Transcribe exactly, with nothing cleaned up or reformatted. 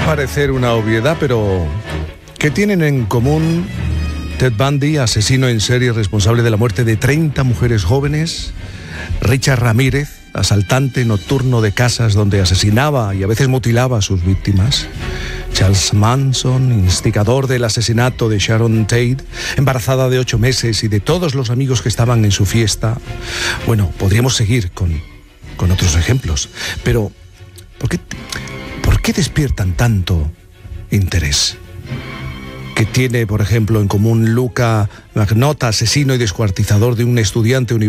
parecer una obviedad, pero ¿qué tienen en común Ted Bundy, asesino en serie responsable de la muerte de treinta mujeres jóvenes; Richard Ramírez, asaltante nocturno de casas donde asesinaba y a veces mutilaba a sus víctimas; Charles Manson, instigador del asesinato de Sharon Tate, embarazada de ocho meses, y de todos los amigos que estaban en su fiesta? Bueno, podríamos seguir con, con otros ejemplos, pero ¿por qué, por qué despiertan tanto interés? ¿Qué tiene, por ejemplo, en común Luka Magnotta, asesino y descuartizador de un estudiante universitario,